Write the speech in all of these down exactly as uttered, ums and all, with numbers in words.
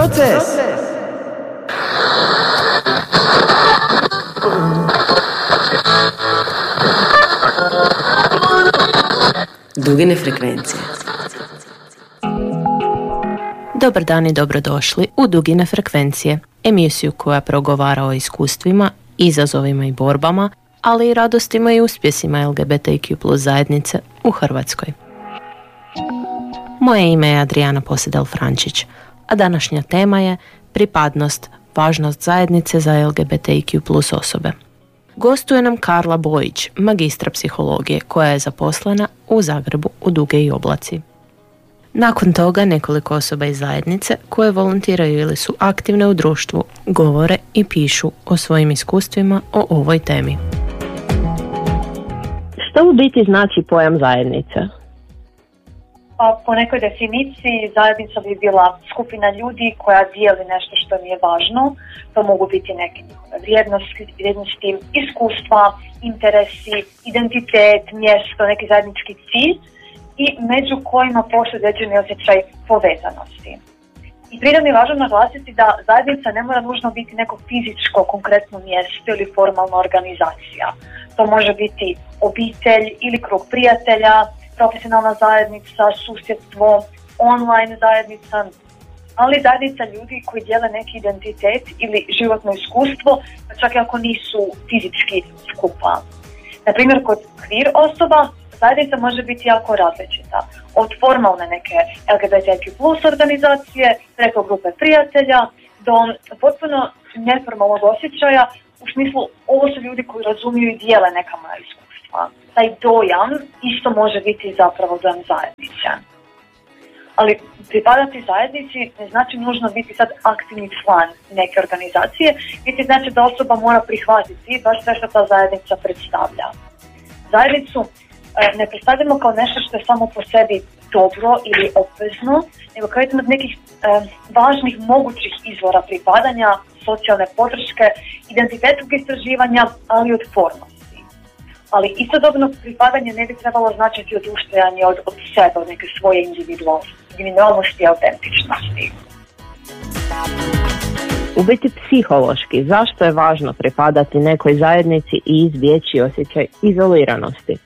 Proces. Dugine frekvencije. Dobar dan i dobrodošli u Dugine frekvencije, emisiju koja progovara o iskustvima, izazovima i borbama, ali i radostima i uspjesima L G B T Q plus zajednice u Hrvatskoj. Moje ime je Adriana Posedel-Frančić, a današnja tema je pripadnost, važnost zajednice za L G B T Q plus osobe. Gostuje nam Karla Bojić, magistra psihologije, koja je zaposlena u Zagrebu u Duge i Oblaci. Nakon toga nekoliko osoba iz zajednice koje volontiraju ili su aktivne u društvu govore i pišu o svojim iskustvima o ovoj temi. Što u biti znači pojam zajednice? Pa po nekoj definiciji zajednica bi bila skupina ljudi koja dijeli nešto što mi je važno. To mogu biti neke njihove vrijednosti, vrijednosti, iskustva, interesi, identitet, mjesto, neki zajednički cilj i među kojima postoji određeni osjećaj povezanosti. I prije mi je važno naglasiti da zajednica ne mora nužno biti neko fizičko, konkretno mjesto ili formalna organizacija. To može biti obitelj ili krug prijatelja, profesionalna zajednica, susjedstvo, online zajednica, ali zajednica ljudi koji dijele neki identitet ili životno iskustvo, čak i ako nisu fizički skupa. Naprimjer, kod queer osoba zajednica može biti jako različita. Od formalne neke L G B T Q plus organizacije, preko grupe prijatelja, do potpuno neformalnog osjećaja, u smislu ovo su ljudi koji razumiju i dijele neka moja iskustva. Taj dojam isto može biti zapravo dojam zajednice. Ali pripadati zajednici ne znači nužno biti sad aktivni član neke organizacije, niti znači da osoba mora prihvatiti baš sve što ta zajednica predstavlja. Zajednicu ne predstavljamo kao nešto što je samo po sebi dobro ili obvezno, nego kao jedan od nekih e, važnih mogućih izvora pripadanja, socijalne podrške, identitetskog istraživanja, ali i otpornosti. Ali istodobno pripadanje ne bi trebalo značiti odustajanje od, od sebe, od neke svoje individualnosti i autentičnosti. U biti psihološki, zašto je važno pripadati nekoj zajednici i izbjeći osjećaj izoliranosti?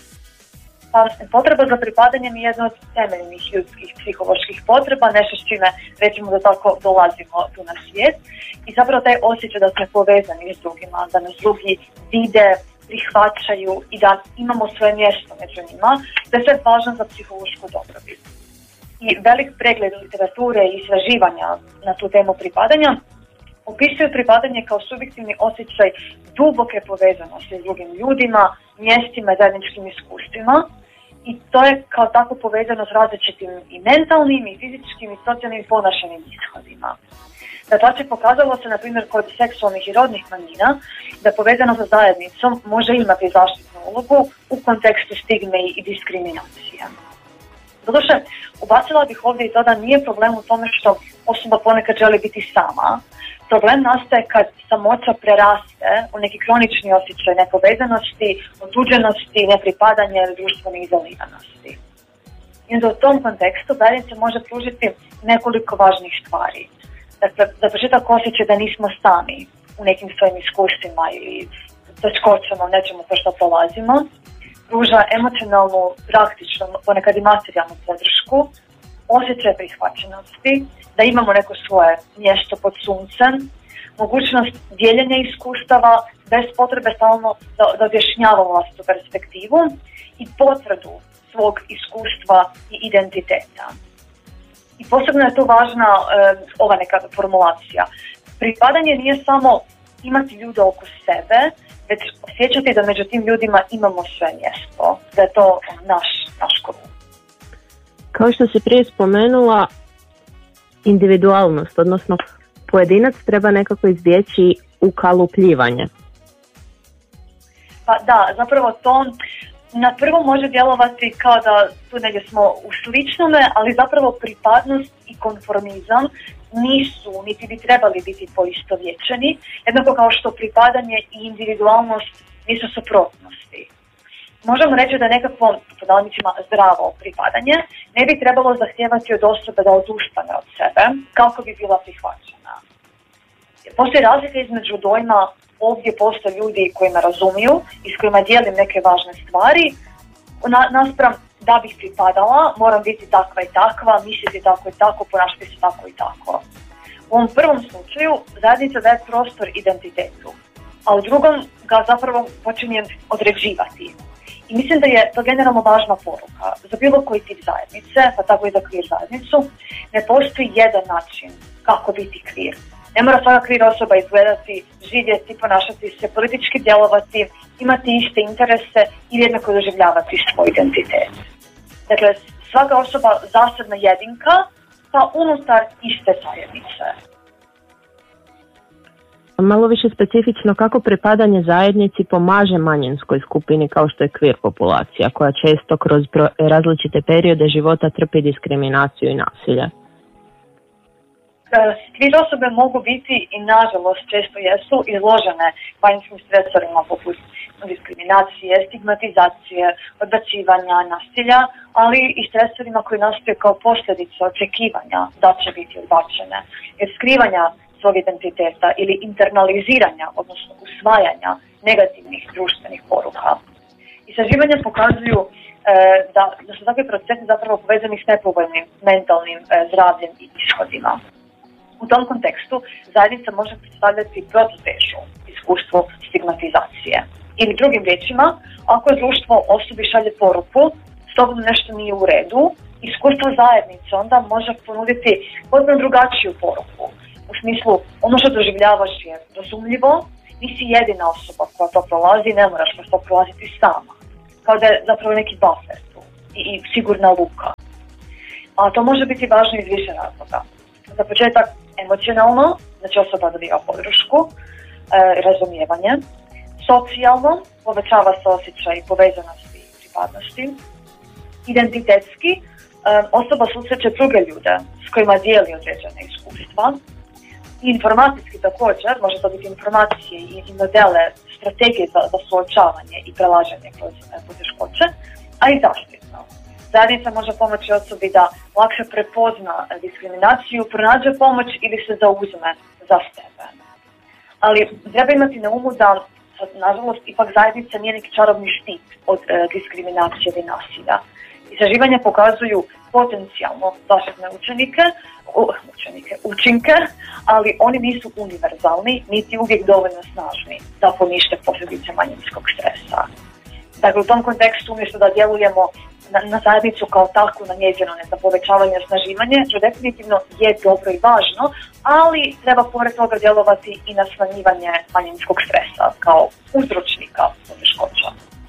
Potreba za pripadanjem je jedna od temeljnih ljudskih psiholoških potreba, nešto s čime recimo da tako dolazimo tu na svijet i zapravo taj osjećaj da smo povezani s drugima, da nas drugi vide, prihvaćaju i da imamo svoje mjesto među njima, da je sve važno za psihološku dobrobit. I velik pregled literature i istraživanja na tu temu pripadanja opisuju pripadanje kao subjektivni osjećaj duboke povezanosti s drugim ljudima, mjestima i zajedničkim iskustvima. I to je kao tako povezano s različitim i mentalnim, i fizičkim, i socijalnim i ponašanim ishodima. Dakle, pokazalo se, na primjer, kod seksualnih i rodnih manjina, da povezano sa zajednicom može imati zaštitnu ulogu u kontekstu stigme i diskriminacije. Doduše, ubacila bih ovdje i to da nije problem u tome što osoba ponekad želi biti sama. Problem nastaje kad samoća preraste u neki kronični osjećaj nepovezanosti, otuđenosti, nepripadanja ili društvene izoliranosti. I onda u tom kontekstu zajednica može pružiti nekoliko važnih stvari. Dakle, za početak osjećaj da nismo sami u nekim svojim iskustvima ili teškoćama u nečemu to što prolazimo, pruža emocionalnu, praktičnu, ponekad i materijalnu podršku, osjećaj prihvaćenosti, da imamo neko svoje mjesto pod suncem, mogućnost dijeljenja iskustava bez potrebe stalno da, da objašnjavamo vlastitu perspektivu i potvrdu svog iskustva i identiteta. I posebno je tu važna e, ova neka formulacija. Pripadanje nije samo imati ljude oko sebe, već osjećati da među tim ljudima imamo sve mjesto, da je to naš, naš krug. Kao što si prije spomenula, individualnost, odnosno pojedinac treba nekako izbjeći ukalupljivanje. Pa da, zapravo to na prvo može djelovati kao da tu negdje smo u sličnome, ali zapravo pripadnost i konformizam nisu, niti bi trebali biti poistovjećeni, jednako kao što pripadanje i individualnost nisu suprotnosti. možemo reći da nekakvo, pod navodnicima, zdravo pripadanje ne bi trebalo zahtijevati od osobe da odustane od sebe kako bi bila prihvaćena. Postoji razlika između dojma ovdje postoje ljudi koji me razumiju i s kojima dijelim neke važne stvari, na, naspram da bih pripadala, moram biti takva i takva, misliti tako i tako, ponašati se tako i tako. U ovom prvom slučaju zajednica daje prostor identitetu, a u drugom ga zapravo počinje određivati. I mislim da je to generalno važna poruka za bilo koji tip zajednice, pa tako i za queer zajednicu. Ne postoji jedan način kako biti queer. Ne mora svaka queer osoba izgledati, živjeti, ponašati se, politički djelovati, imati iste interese i jednako doživljavati svoj identitet. Dakle, svaka osoba zasebna jedinka, pa unutar iste zajednice. Malo više specifično, kako pripadanje zajednici pomaže manjinskoj skupini kao što je queer populacija, koja često kroz različite periode života trpi diskriminaciju i nasilje? Queer osobe mogu biti i nažalost često jesu izložene vanjskim stresorima poput diskriminacije, stigmatizacije, odbacivanja, nasilja, ali i stresorima koji nastaju kao posljedica očekivanja da će biti odbačene. Jer skrivanja svog identiteta ili internaliziranja, odnosno usvajanja negativnih društvenih poruka. Istraživanja pokazuju e, da, da su takvi procesi zapravo povezani s nepovoljnim mentalnim e, zdravljem i ishodima. U tom kontekstu zajednica može predstavljati protutežu iskustvu stigmatizacije. Ili drugim riječima, ako je društvo osobi šalje poruku s tobom nešto nije u redu, iskustvo zajednice onda može ponuditi potpuno drugačiju poruku. U smislu, ono što doživljavaš je razumljivo, nisi jedina osoba koja to prolazi, ne moraš kroz to prolaziti sama. Kao da je zapravo neki buffer tu i, i sigurna luka. A to može biti važno iz više razloga. Za početak emocionalno, znači osoba dobiva podršku, e, razumijevanje. Socijalno, povećava se osjećaj povezanosti i pripadnosti. Identitetski, e, osoba susreće druge ljude s kojima dijeli određene iskustva. Informacijski također, može to biti informacije i, i modele, strategije za, za suočavanje i prelaženje kroz poteškoće, a i zaštitno. Zajednica može pomoći osobi da lakše prepozna diskriminaciju, pronađe pomoć ili se zauzme za sebe. Ali treba imati na umu da, nažalost, ipak zajednica nije neki čarobni štit od e, diskriminacije ili nasilja. Istraživanja pokazuju potencijalno zaštitne učenike, učenike, učinke, ali oni nisu univerzalni, niti uvijek dovoljno snažni da ponište posljedice manjinskog stresa. Dakle, u tom kontekstu, umjesto da djelujemo na, na zajednicu kao takvu, na njezino ne za povećavanje i osnaživanje, što definitivno je dobro i važno, ali treba pored toga djelovati i na smanjivanje manjinskog stresa kao uzročnika poteškoća.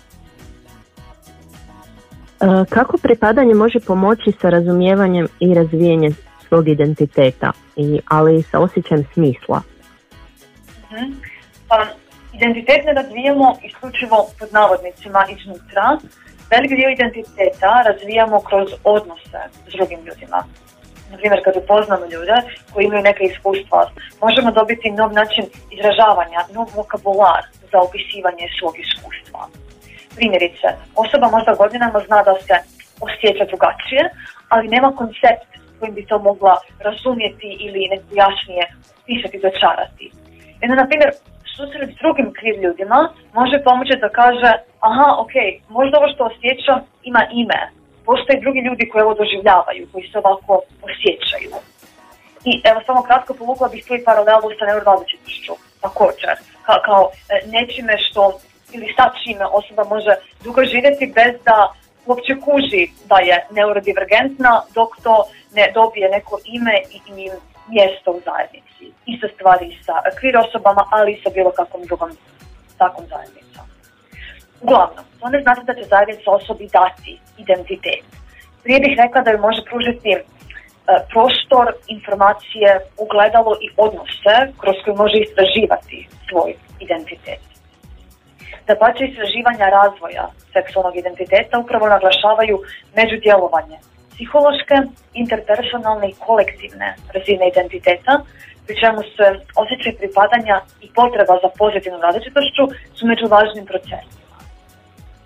Kako pripadanje može pomoći sa razumijevanjem i razvijanjem svog identiteta, i, ali i sa osjećajem smisla? Uh-huh. Pa, identitet ne razvijamo isključivo pod navodnicima iznutra. Velik dio identiteta razvijamo kroz odnose s drugim ljudima. Naprimjer, kad upoznamo ljude koji imaju neke iskustva, možemo dobiti nov način izražavanja, nov vokabular za opisivanje svog iskustva. Primjerice, osoba možda godinama zna da se osjeća drugačije, ali nema koncept kojim bi to mogla razumjeti ili neko jasnije pisati, dočarati. Jedno, na primjer, susret s drugim queer ljudima može pomoći da kaže, aha, ok, možda ovo što osjećam ima ime. Postoje drugi ljudi koji ovo doživljavaju, koji se ovako osjećaju. I evo, samo kratko povukla bih tu i paralelu sa neurorazličitošću, također, Ka- kao nečime što ili sa čime osoba može dugo živjeti bez da uopće kuži da je neurodivergentna dok to ne dobije neko ime i, i mjesto u zajednici. Isto stvari sa queer osobama, ali i sa bilo kakvom drugom takvom zajednicom. Uglavnom, to ne znači da će zajednica osobi dati identitet. Prije bih rekla da joj može pružiti e, prostor, informacije, ugledalo i odnose kroz koje može istraživati svoj identitet. Dapače, istraživanja razvoja seksualnog identiteta upravo naglašavaju međudjelovanje psihološke, interpersonalne i kolektivne razine identiteta, pri čemu se osjećaj pripadanja i potreba za pozitivnom različitošću su među važnim procesima.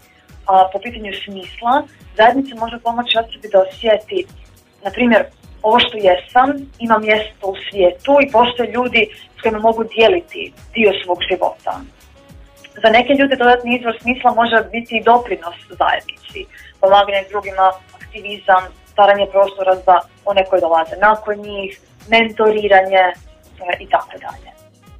a po pitanju smisla, zajednica može pomoći osobi da osjeti, na primjer, ovo što jesam, ima mjesto u svijetu i postoje ljudi s kojima mogu dijeliti dio svog života. Za neke ljude dodatni izvor smisla može biti i doprinos zajednici, pomaganje drugima, aktivizam, stvaranje prostora za one koji dolaze nakon njih, mentoriranje e, i tako dalje.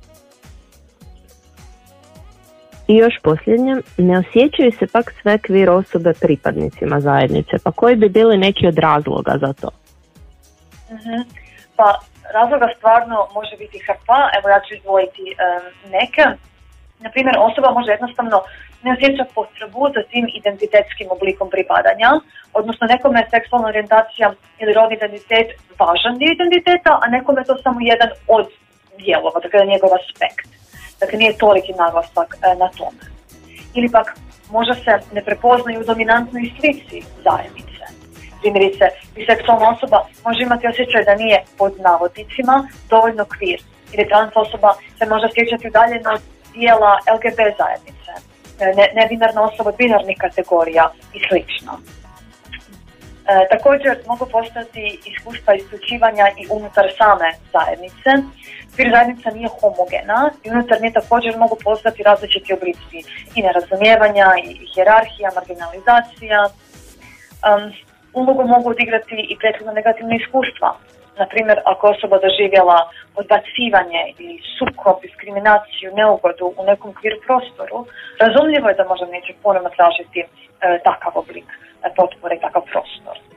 I još posljednje, ne osjećaju se pak sve queer osobe pripadnicima zajednice, pa koji bi bili neki od razloga za to? Mm-hmm. Pa razloga stvarno može biti hrpa, evo ja ću izdvojiti um, neke. Naprimjer, osoba može jednostavno ne osjeća potrebu za tim identitetskim oblikom pripadanja, odnosno nekome je seksualna orijentacija ili rodni identitet važan dio identiteta, a nekome je to samo jedan od dijelova, dakle njegov aspekt. Dakle, nije toliki naglasak e, na tome. Ili pak možda se ne prepoznaju u dominantnoj slici zajednice. Primjerice, biseksualna osoba može imati osjećaj da nije pod navodnicima dovoljno queer, ili trans osoba se može osjećati udaljeno od dijela L G B zajednice, ne, nebinarna osoba od binarnih kategorija i slično. E, također mogu postati iskustva isključivanja i unutar same zajednice. Queer zajednica nije homogena i unutar nje također mogu postati različiti oblici i nerazumijevanja i hijerarhija, marginalizacija. Um, ulogu mogu odigrati i prethodno negativne iskustva. Naprimjer, ako je osoba doživjela odbacivanje ili sukob, diskriminaciju, neugodu u nekom queer prostoru, razumljivo je da možda neće ponovno tražiti e, takav oblik e, potpore i takav prostor. E,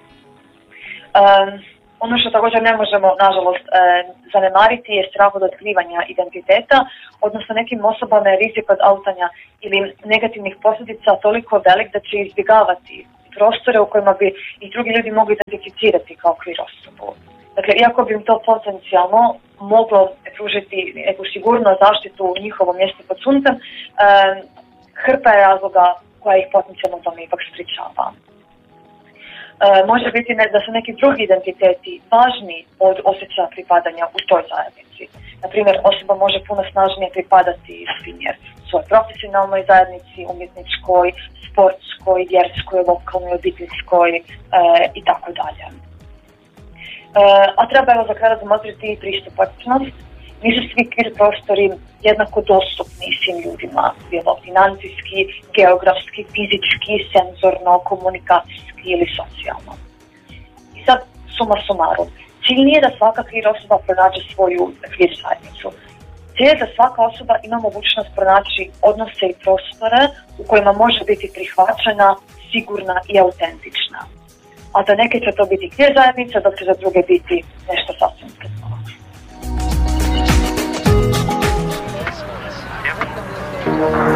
ono što također ne možemo, nažalost, e, zanemariti je strah od otkrivanja identiteta, odnosno nekim osobama je rizik od autanja ili negativnih posljedica toliko velik da će izbjegavati prostore u kojima bi i drugi ljudi mogli identificirati kao queer osobu. Dakle, iako bi im to potencijalno moglo pružiti neku sigurnu zaštitu u njihovom mjestu pod suncem, eh, hrpa je razloga koja ih potencijalno tome ipak sprječava. Eh, može biti ne, da su neki drugi identiteti važni od osjećaja pripadanja u toj zajednici. Naprimjer, osoba može puno snažnije pripadati primjer svojoj profesionalnoj zajednici, umjetničkoj, sportskoj, vjerskoj, lokalnoj, obiteljskoj eh, i tako dalje. Uh, a treba evo za kraj razmotriti i pristupačnost. Nisu svi queer prostori jednako dostupni svim ljudima, bilo financijski, geografski, fizički, senzorno, komunikacijski ili socijalno. I sad, suma sumarum, cilj nije da svaka queer osoba pronađe svoju queer zajednicu. Cilj je da svaka osoba ima mogućnost pronaći odnose i prostore u kojima može biti prihvaćena, sigurna i autentična. A za neke će to biti queer zajednica, dok će za druge biti nešto sasvim drugo.